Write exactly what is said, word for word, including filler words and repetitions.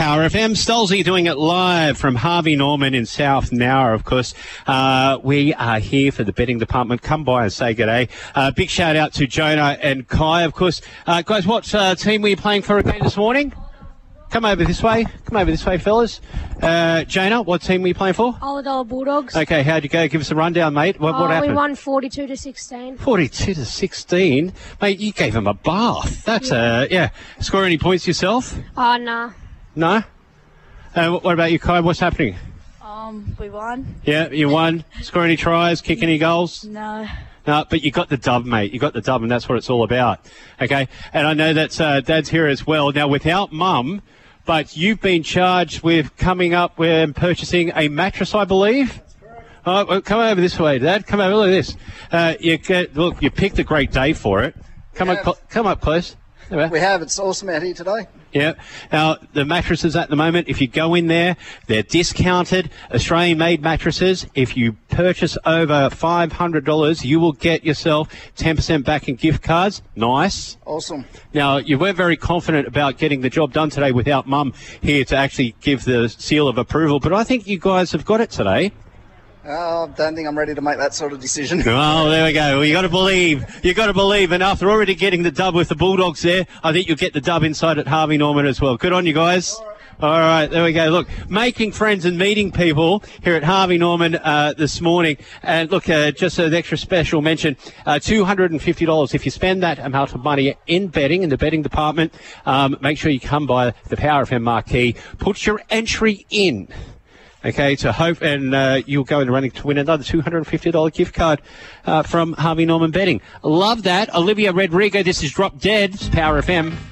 Power F M. Stolzy doing it live from Harvey Norman in South Nowra, of course. Uh, we are here for the betting department. Come by and say good day. Uh, big shout out to Jonah and Kai, of course. Uh, guys, what uh, team were you playing for again this morning? Come over this way. Come over this way, fellas. Uh, Jonah, what team were you playing for? Ulladulla Bulldogs. Okay, how'd you go? Give us a rundown, mate. What, uh, what happened? We won forty-two to sixteen. forty-two to sixteen? Mate, you gave them a bath. That's, yeah. Uh, yeah. Score any points yourself? Uh, nah. No? Uh, what about you, Kai? What's happening? Um, we won. Yeah, you won. Score any tries? Kick any goals? No. No, but you got the dub, mate. You got the dub, and that's what it's all about. Okay? And I know that uh, Dad's here as well. Now, without Mum, but you've been charged with coming up with purchasing a mattress, I believe. Oh, well, come over this way, Dad. Come over. Look at this. Uh, you get, look, you picked a great day for it. Come up, cl- come up close. We have. It's awesome out here today. Yeah. Now, the mattresses at the moment, if you go in there, they're discounted, Australian-made mattresses. If you purchase over five hundred dollars, you will get yourself ten percent back in gift cards. Nice. Awesome. Now, you weren't very confident about getting the job done today without Mum here to actually give the seal of approval, but I think you guys have got it today. I uh, don't think I'm ready to make that sort of decision. Oh, there we go. Well, you got to believe. You got to believe. And after already getting the dub with the Bulldogs there, I think you'll get the dub inside at Harvey Norman as well. Good on you guys. All right, All right there we go. Look, making friends and meeting people here at Harvey Norman uh, this morning. And look, uh, just an extra special mention, uh, two hundred fifty dollars. If you spend that amount of money in betting, in the betting department, um, make sure you come by the Power F M marquee. Put your entry in. Okay, to hope, and uh, you'll go in the running to win another two hundred fifty dollars gift card uh, from Harvey Norman Betting. Love that. Olivia Rodrigo, this is Drop Dead, Power F M.